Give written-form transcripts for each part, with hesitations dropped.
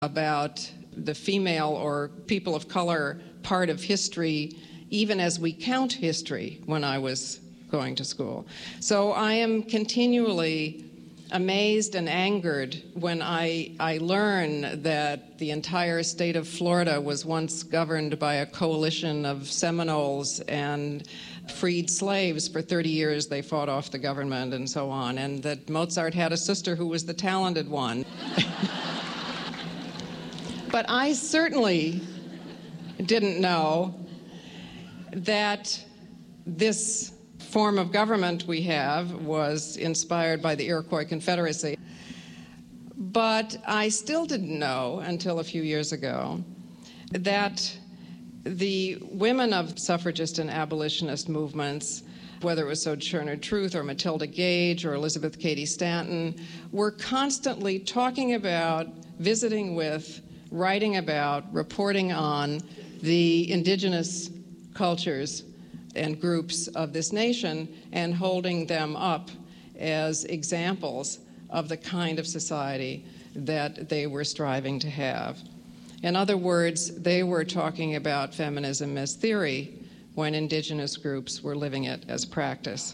about the female or people of color part of history, even as we count history, when I was going to school. So I am continually amazed and angered when I learn that the entire state of Florida was once governed by a coalition of Seminoles and freed slaves. For 30 years they fought off the government and so on, and that Mozart had a sister who was the talented one. But I certainly didn't know that this form of government we have was inspired by the Iroquois Confederacy. But I still didn't know until a few years ago that the women of suffragist and abolitionist movements, whether it was Sojourner Truth or Matilda Gage or Elizabeth Cady Stanton, were constantly talking about, visiting with, writing about, reporting on the indigenous cultures and groups of this nation and holding them up as examples of the kind of society that they were striving to have. In other words, they were talking about feminism as theory when indigenous groups were living it as practice.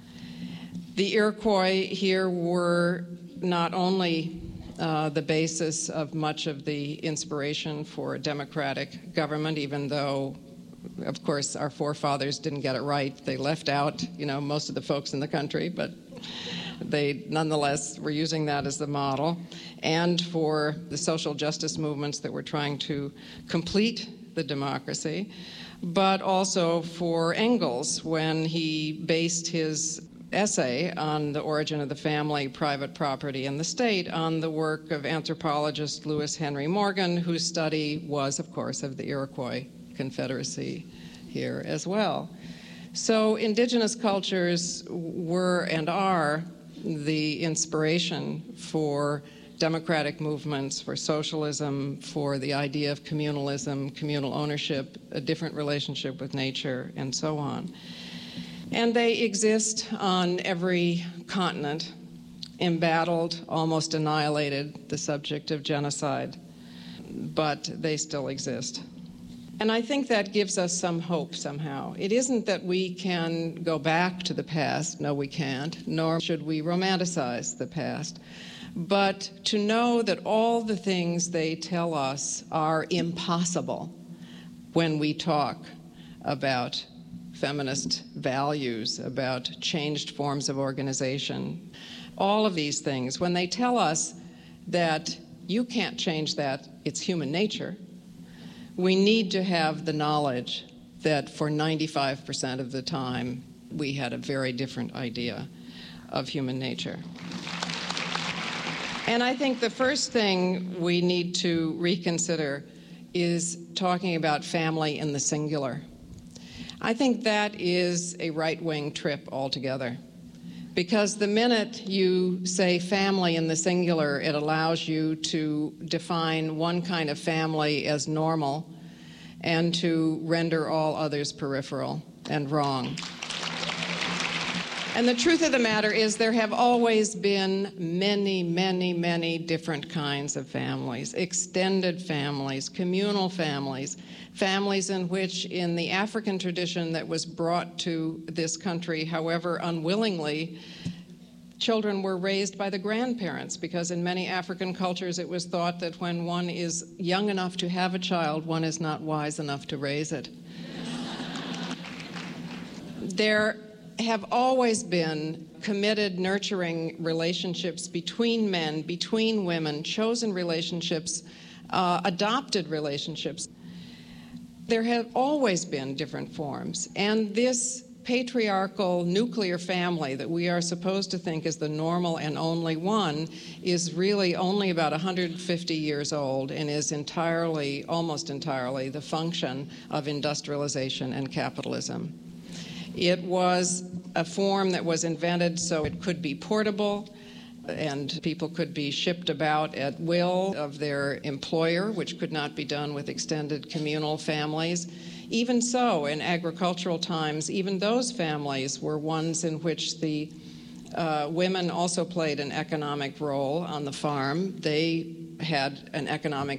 The Iroquois here were not only the basis of much of the inspiration for a democratic government, even though, of course, our forefathers didn't get it right. They left out, most of the folks in the country, but they nonetheless were using that as the model, and for the social justice movements that were trying to complete the democracy, but also for Engels when he based his essay on the origin of the family, private property, and the state on the work of anthropologist Lewis Henry Morgan, whose study was, of course, of the Iroquois Confederacy here as well. So indigenous cultures were and are the inspiration for democratic movements, for socialism, for the idea of communalism, communal ownership, a different relationship with nature, and so on. And they exist on every continent, embattled, almost annihilated, the subject of genocide, but they still exist. And I think that gives us some hope somehow. It isn't that we can go back to the past. No, we can't, nor should we romanticize the past. But to know that all the things they tell us are impossible when we talk about feminist values, about changed forms of organization, all of these things, when they tell us that you can't change that, it's human nature, we need to have the knowledge that for 95% of the time, we had a very different idea of human nature. And I think the first thing we need to reconsider is talking about family in the singular. I think that is a right-wing trip altogether. Because the minute you say family in the singular, it allows you to define one kind of family as normal and to render all others peripheral and wrong. And the truth of the matter is there have always been many, many, many different kinds of families, extended families, communal families, families in which, in the African tradition that was brought to this country, however unwillingly, children were raised by the grandparents, because in many African cultures it was thought that when one is young enough to have a child, one is not wise enough to raise it. There have always been committed, nurturing relationships between men, between women, chosen relationships, adopted relationships. There have always been different forms, and this patriarchal nuclear family that we are supposed to think is the normal and only one is really only about 150 years old and is entirely, almost entirely, the function of industrialization and capitalism. It was a form that was invented so it could be portable and people could be shipped about at will of their employer, which could not be done with extended communal families. Even so, in agricultural times, even those families were ones in which the women also played an economic role on the farm. They had an economic